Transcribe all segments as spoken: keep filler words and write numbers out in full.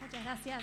Muchas gracias.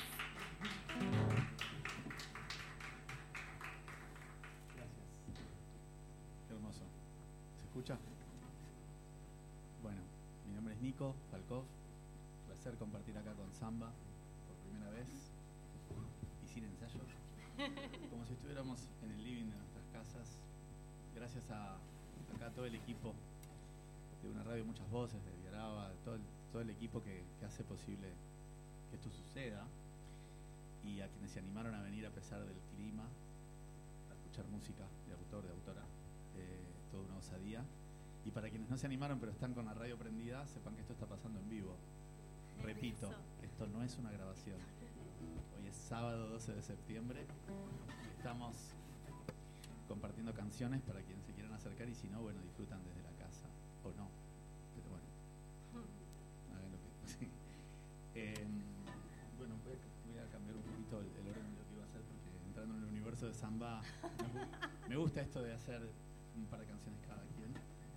Gracias. Qué hermoso. ¿Se escucha? Bueno, mi nombre es Nico Falkov. Placer compartir acá con Samba por primera vez y sin ensayos. Como si estuviéramos en el living de nuestras casas. Gracias a acá todo el equipo de Una Radio Muchas Voces, de Viaraba, todo el, todo el equipo que, que hace posible que esto suceda, y a quienes se animaron a venir a pesar del clima, a escuchar música de autor, de autora, eh, toda una osadía. Y para quienes no se animaron pero están con la radio prendida, sepan que esto está pasando en vivo. Repito, esto no es una grabación. Hoy es sábado doce de septiembre y estamos compartiendo canciones para quienes se quieran acercar, y si no, bueno, disfrutan desde la casa o no, pero bueno, hagan lo que sí. eh, bueno, voy a, voy a cambiar un poquito el, el orden de lo que iba a hacer, porque entrando en el universo de Samba me, me gusta esto de hacer un par de canciones cada quien.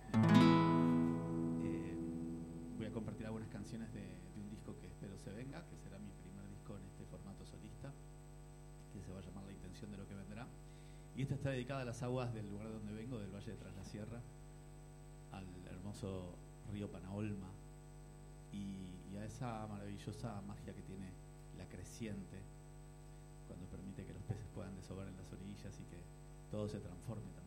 eh, voy a compartir algunas canciones de, de un disco que espero se venga, que será mi primer disco en este formato solista, que se va a llamar La Intención de lo que vendrá. Y esta está dedicada a las aguas del lugar donde vengo, del Valle de Tras la Sierra, al hermoso río Panaolma, y, y a esa maravillosa magia que tiene la creciente, cuando permite que los peces puedan deshogar en las orillas y que todo se transforme